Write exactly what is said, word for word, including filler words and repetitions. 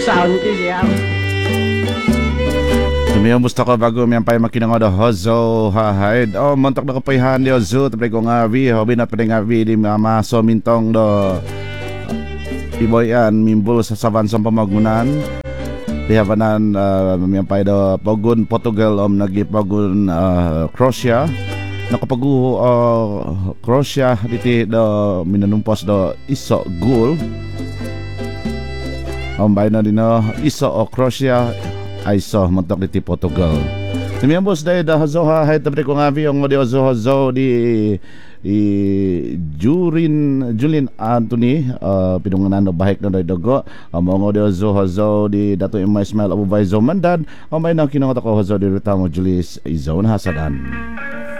sound siya. Tumiyong gusto ko bago miyang pa'y makinang da hozo hahid. Oh, montok na kapayhan di ozo. Tapos ko nga vi, hobi na pwede nga vi di mama so mintong do iboyan mimbul sa savan sa pamagunan. Tihapanan uh, miyang pa'y do pagun Portugal om nagi pagun uh, Croatia. Nakapagu uh, Croatia diti do minanumpos do iso gul. Om bay na din no iso o Croatia ay so montok diti Portugal. Timiyambos dahil da hazo ha hay tabre ko nga vi ang di hazo hazo di di Jurin Julian Anthony uh, pinunganan no bahik no dogo ang mga di hazo hazo di Dato Imay Ismail Abu Bayzo Mandan ang may nang kinangata ko hazo di Rutamo Julius Izon Hasadan.